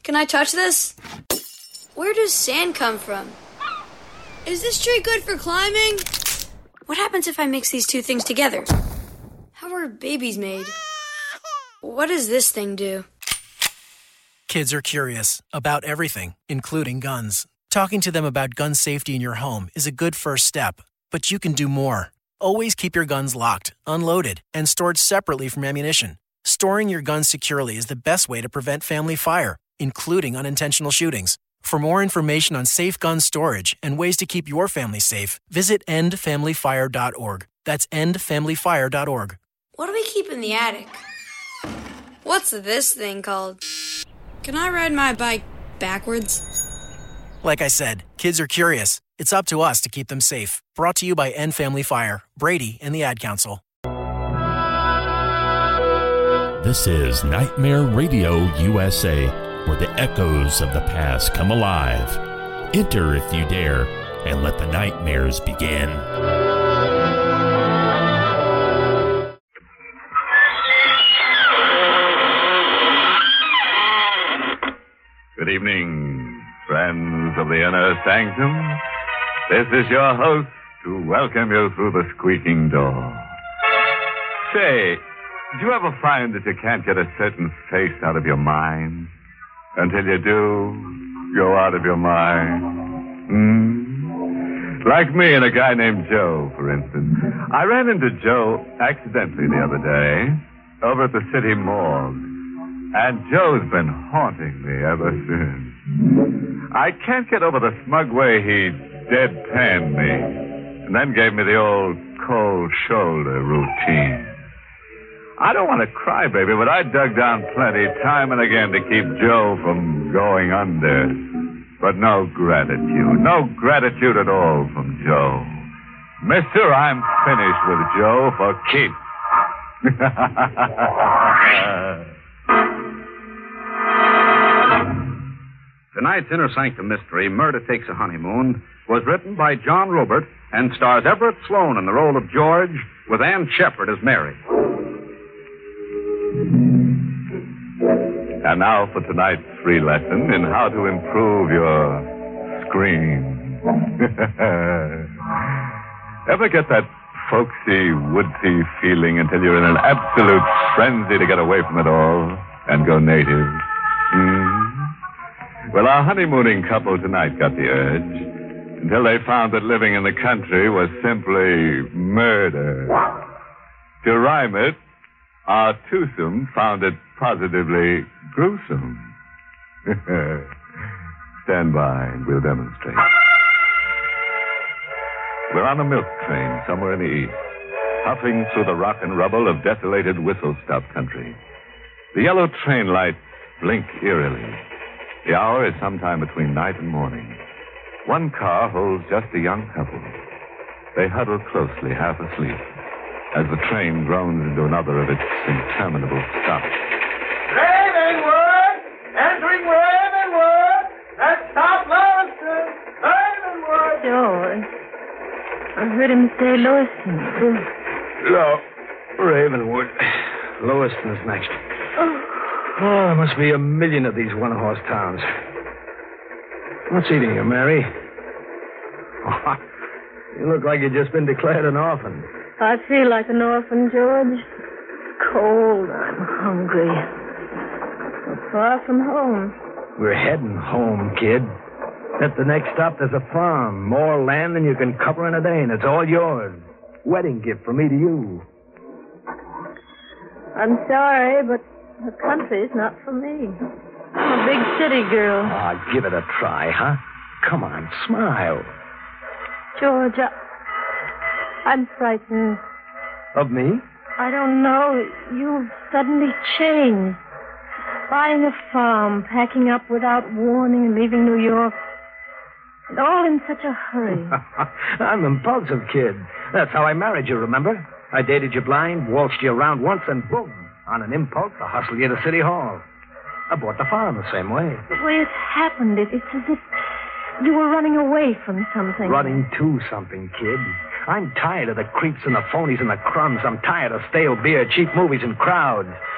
Can I touch this? Where does sand come from? Is this tree good for climbing? What happens if I mix these two things together? How are babies made? What does this thing do? Kids are curious about everything, including guns. Talking to them about gun safety in your home is a good first step, but you can do more. Always keep your guns locked, unloaded, and stored separately from ammunition. Storing your guns securely is the best way to prevent family fire, including unintentional shootings. For more information on safe gun storage and ways to keep your family safe, visit endfamilyfire.org. That's endfamilyfire.org. What do we keep in the attic? What's this thing called? Can I ride my bike backwards? Like I said, kids are curious. It's up to us to keep them safe. Brought to you by End Family Fire, Brady, and the Ad Council. This is Nightmare Radio USA, where the echoes of the past come alive. Enter if you dare, and let the nightmares begin. Good evening, friends of the inner sanctum. This is your host to welcome you through the squeaking door. Say, do you ever find that you can't get a certain face out of your mind? Until you do, go out of your mind. Like me and a guy named Joe, for instance. I ran into Joe accidentally the other day over at the city morgue. And Joe's been haunting me ever since. I can't get over the smug way he deadpanned me and then gave me the old cold shoulder routine. I don't want to cry, baby, but I dug down plenty time and again to keep Joe from going under. But no gratitude at all from Joe. Mister, I'm finished with Joe for keeps. Tonight's Inner Sanctum mystery, Murder Takes a Honeymoon, was written by John Robert and stars Everett Sloane in the role of George, with Ann Shepard as Mary. And now for tonight's free lesson in how to improve your scream. Ever get that folksy, woodsy feeling until you're in an absolute frenzy to get away from it all and go native? Well, our honeymooning couple tonight got the urge until they found that living in the country was simply murder. To rhyme it, our twosome found it positively gruesome. Stand by and we'll demonstrate. We're on a milk train somewhere in the east, puffing through the rock and rubble of desolated whistle-stop country. The yellow train lights blink eerily. The hour is sometime between night and morning. One car holds just a young couple. They huddle closely, half asleep, as the train groans into another of its interminable stops. Ravenwood! Entering Ravenwood! Let's stop Lewiston! Ravenwood! George, I heard him say Lewiston. No, Ravenwood. Lewiston's next. Oh, there must be a million of these one-horse towns. What's eating you, Mary? Oh, you look like you've just been declared an orphan. I feel like an orphan, George. It's cold. I'm hungry. I'm far from home. We're heading home, kid. At the next stop, there's a farm. More land than you can cover in a day, and it's all yours. Wedding gift from me to you. I'm sorry, but the country's not for me. I'm a big city girl. Give it a try, huh? Come on, smile. George, I'm frightened. Of me? I don't know. You've suddenly changed. Buying a farm, packing up without warning, and leaving New York. And all in such a hurry. I'm impulsive, kid. That's how I married you, remember? I dated you blind, waltzed you around once, and boom. On an impulse, I hustled you to City Hall. I bought the farm the same way. The way it happened, it's as if you were running away from something. Running to something, kid. I'm tired of the creeps and the phonies and the crumbs. I'm tired of stale beer, cheap movies, and crowds.